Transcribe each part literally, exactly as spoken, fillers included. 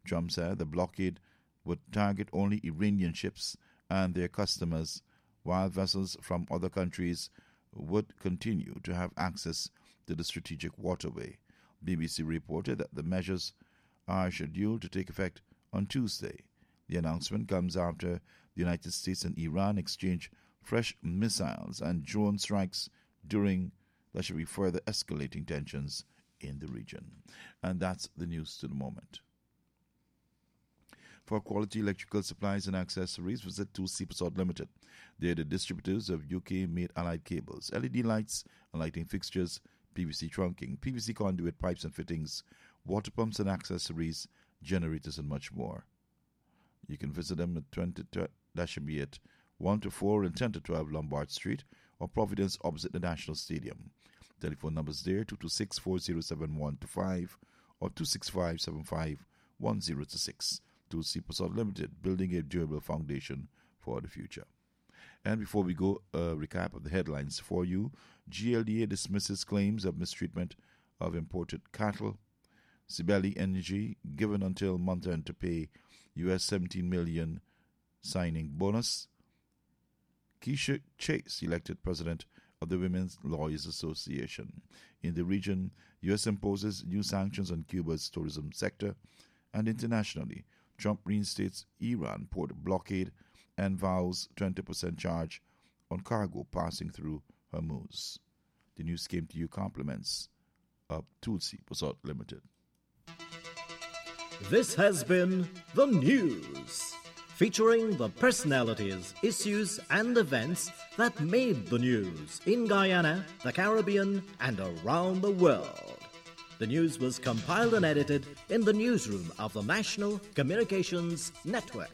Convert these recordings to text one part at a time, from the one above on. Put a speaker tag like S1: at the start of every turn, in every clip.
S1: Trump said the blockade would target only Iranian ships and their customers, while vessels from other countries would continue to have access to the strategic waterway. B B C reported that the measures are scheduled to take effect on Tuesday. The announcement comes after the United States and Iran exchange fresh missiles and drone strikes during there should be further escalating tensions in the region. And that's the news to the moment. For quality electrical supplies and accessories, visit Tulsi Prasad Limited. They are the distributors of U K-made allied cables, L E D lights and lighting fixtures, P V C trunking, P V C conduit pipes and fittings, water pumps and accessories, generators and much more. You can visit them at twenty, that should be at one to four and ten to twelve Lombard Street or Providence opposite the National Stadium. Telephone numbers there two two six, four zero seven, one two five or two six five, seven five, one zero two six. Tulsi Prasad Limited, building a durable foundation for the future. And before we go, a recap of the headlines for you. G L D A dismisses claims of mistreatment of imported cattle. Sibeli Energy given until month end to pay U S seventeen million dollars signing bonus. Keisha Chase elected president of the Women's Lawyers Association. In the region, U S imposes new sanctions on Cuba's tourism sector. And internationally, Trump reinstates Iran port blockade and vows twenty percent charge on cargo passing through Hormuz. The news came to you compliments of Tulsi Prasad Limited.
S2: This has been The News, featuring the personalities, issues and events that made the news in Guyana, the Caribbean and around the world. The news was compiled and edited in the newsroom of the National Communications Network.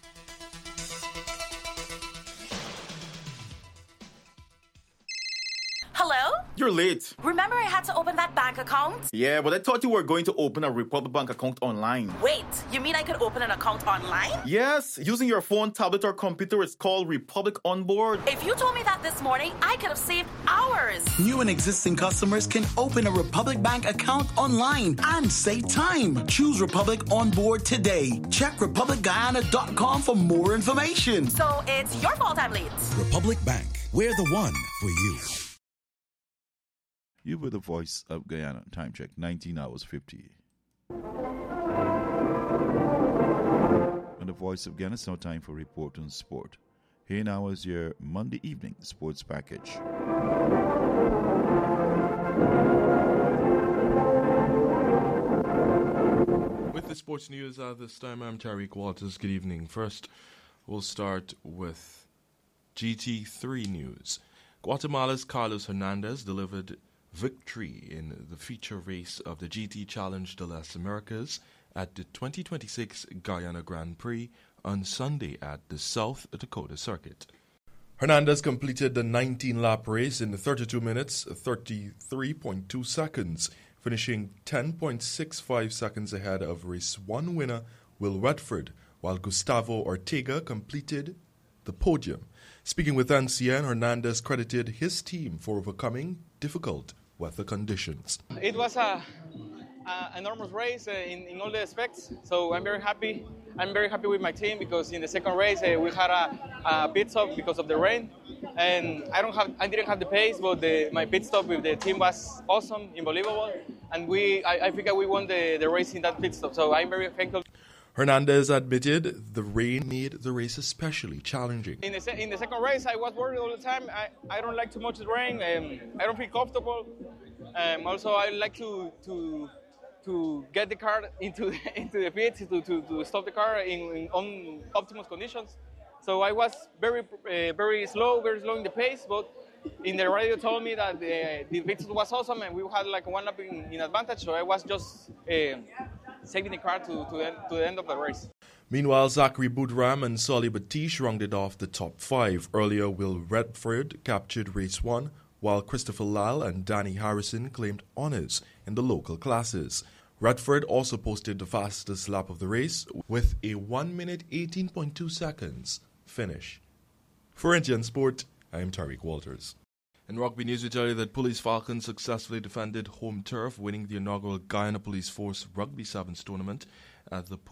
S3: Hello?
S4: You're late.
S3: Remember I had to open that bank account?
S4: Yeah, but I thought you were going to open a Republic Bank account online.
S3: Wait, you mean I could open an account online?
S4: Yes, using your phone, tablet, or computer. It's called Republic Onboard.
S3: If you told me that this morning, I could have saved hours.
S5: New and existing customers can open a Republic Bank account online and save time. Choose Republic Onboard today. Check republic guyana dot com for more information.
S3: So it's your fault I'm late.
S6: Republic Bank, we're the one for you.
S1: You were the voice of Guyana. Time check, nineteen hours fifty. And the voice of Guyana, it's now time for Report on Sport. Here now is your Monday evening sports package.
S7: With the sports news at this time, I'm Tariq Walters. Good evening. First, we'll start with G T three news. Guatemala's Carlos Hernandez delivered victory in the feature race of the G T Challenge de las Americas at the twenty twenty-six Guyana Grand Prix on Sunday at the South Dakota Circuit. Hernandez completed the nineteen-lap race in thirty-two minutes, thirty-three point two seconds, finishing ten point six five seconds ahead of race one winner Will Redford, while Gustavo Ortega completed the podium. Speaking with N C N, Hernandez credited his team for overcoming difficult weather conditions.
S8: It was a, a enormous race uh, in, in all the aspects, so I'm very happy. I'm very happy with my team because in the second race uh, we had a, a pit stop because of the rain, and I don't have, I didn't have the pace, but the, my pit stop with the team was awesome, unbelievable, and we, I, I think we won the, the race in that pit stop. So I'm very thankful.
S7: Hernandez admitted the rain made the race especially challenging.
S8: In the, se- in the second race, I was worried all the time. I, I don't like too much rain. Um, I don't feel comfortable. Um, also, I like to to to get the car into the, into the pit to, to, to stop the car in, in on optimal conditions. So I was very uh, very slow, very slow in the pace. But in the radio told me that the, the pit was awesome and we had like one lap in, in advantage. So I was just Uh, saving the car to, to, end, to the end of the race.
S7: Meanwhile, Zachary Boudram and Solly Batish rounded off the top five. Earlier, Will Redford captured race one, while Christopher Lal and Danny Harrison claimed honors in the local classes. Redford also posted the fastest lap of the race with a one minute eighteen point two seconds finish. For Indian Sport, I am Tariq Walters. In rugby news, we tell you that Police Falcons successfully defended home turf, winning the inaugural Guyana Police Force Rugby Sevens tournament at the